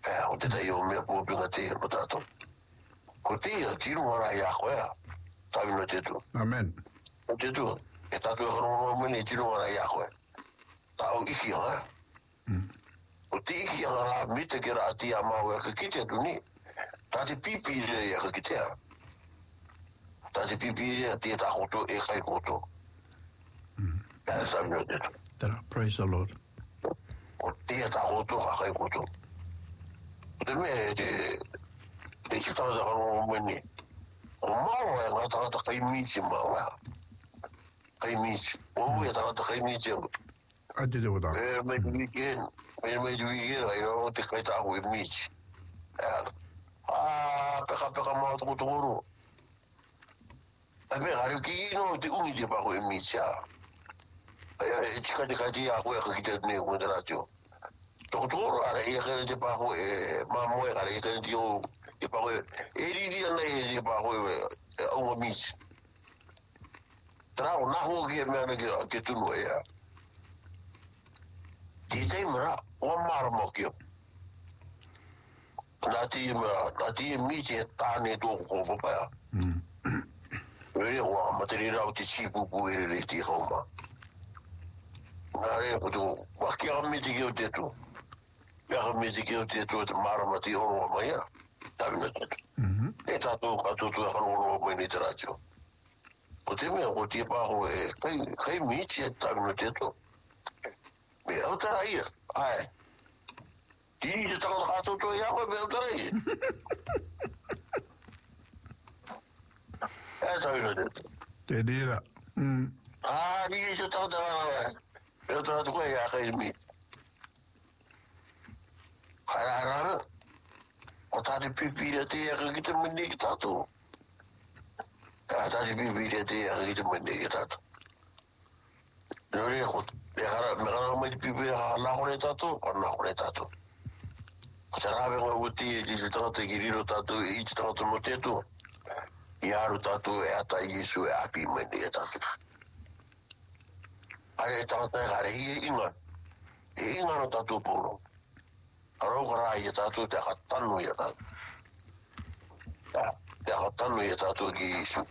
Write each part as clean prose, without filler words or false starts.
o te tai o mea pōpinga te o tātou. Ko te tiro mara i a koea, tāwina te tu. Amen. O te tu, e tātou e whanonga mene tiro mara i a koea. Tā o iki anga. O te iki anga rā mita ke rā ati a mau e ka kitea tu ni. Tā te pipi rea ka kitea. Tā te pipi rea te tā koto e kai koto. Tā tāwina te tu. Tara, praise the Lord. O te tā koto ka kai koto. O te mea te kitanga te whanonga mene. O maua e ngā tangata kai miti maua. Kai miti. O e tangata kai miti. I did it with that. E mei te weekend. Mei te weekend. Ai rao te kai tāku e miti. Peka maa toko tokoro. Ai mea kare ki ino te ungi te pako e miti. E tika te kai te a koe ka kita tune kone te ratio. Toko tokoro ara e kare te pako e mamoe kare e kare te o e pako e riri ana e te pako e aunga miti. Trao naho ki e mea ke tunu e a. Ti tei mara, o mara mokio. Nati e miti e tāne tōku kōpa pāia. Rere o materi rau te chipupu e rere te hauma. Nā rea kutu, waki a miti ki o te tu. Pia miti ki o te tu e te marama te horo mai a. Tāwina te tu. E tātou katotu e hano mai ni te ratio. O te mea, o te pāho e kai miti e tāwina te tu. Me autara ia, ai. Tini te takata katoto e ako e me autara ia. E tāwina te tu. Te dira. Tini te takata katoto e. Me autara tuko e a kai miti. Kararanga. O tāte pipira te ea ka kita mene ki tātou. Tāte pipira te ea ka kita mene ki tātou. Nōre ko me kara mai pipira ha nahore tātou, ka nahore tātou. Ko te rāwe ngā uti e te tangata ki riro tātou e iti tangata mo tetu. I aru tātou e ata Yesu e api mene e tātou. Are tangata e kare hi e ingan. E ingan o tātou pōro. Arau kara i tātou te akatanu i a tātou. Te akatanu i a tātou ki Yesu.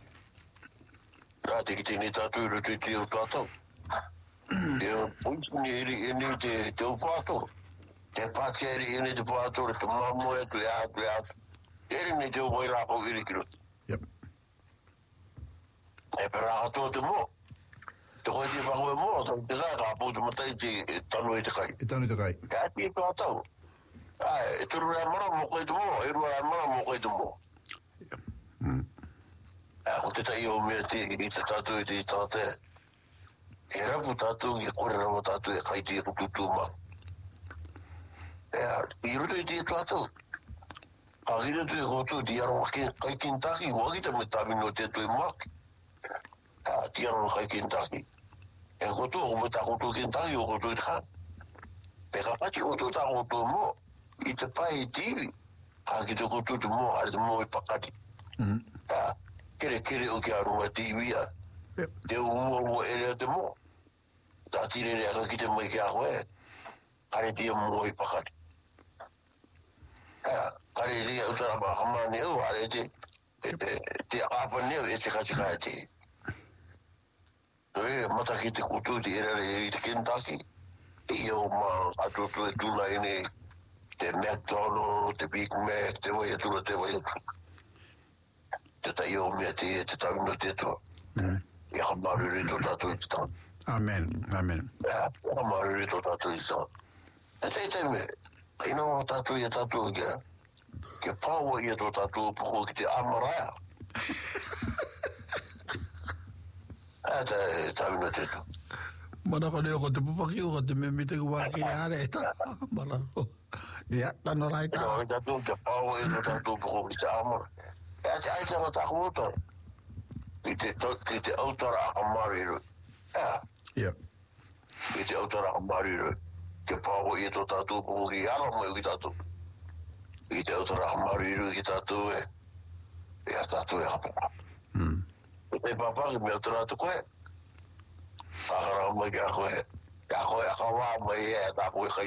Nā te ki tēne tātou i rutu i te o tātou. Te poitini eri te upātou. Te pātia eri te pātou re te mamoe tu e atu. Eri ni te upoi rāpau iri ki rutu. Yep. E pera ato te mo. Te koe te whakoe mo, te kai rāpau te matai te tanu e te kai. E tanu te kai. Ka ati e pātau. E turu rea mara mo koe te mo, e rua rea mara mo koe te mo. Ko te tai o mea te i te tātou i te tātou. E rapu tātou i kore rawa tātou e kai te kututu ma. I rutu i te tātou. Ka hira tu e koto di aronga kai kintaki, wakita me tāmino te tu e maki. Ti aronga kai kintaki. E koto o me tā koto kintaki o koto i te kan. Pe ka pati koto tā koto mo, i te pai i tiwi. Ka ki te koto te mo, are te mo i pakati. Kere o ki aronga tiwi a. Te ua ere te mo. Tā tire rea ka ki te mai ki a koe. Kare tia mo i pakati. Kare rea utara ma hamane au, are te apa neo e te katika e te. Noe, mata ki te kutu te erare e te Kentucky. I o ma atoto e tula ene te McDonald's, te Big Mac, te wai atula, te wai atula. Te tai o mea te tawina te toa. I hamaru re to tātou i te tātou. Amen. Amen. Hamaru re to tātou i tātou. E te me, ina o tātou i a tātou kia. Ke pāua i a to tātou puko ki te amaraya. Te tawina te toa. Mana ko leo ko te pupaki o ko te me te kuwaki are e ta. Mana ko. Ia, tano rai ta. Ino, i tātou ke pāua i a to tātou puko ki te amaraya. E te aitanga tāku otara. Ki te autara a mariru. Yep. Ki te autara a mariru. Ke pāua i a to tātou puko ki ara mai ki tātou. Ki te autara a mariru ki tātou e. E a tātou e hapaka. Te papaki me autara atu koe. Kakara mai ki a koe. Ka koe a kawa mai e a tā koe kai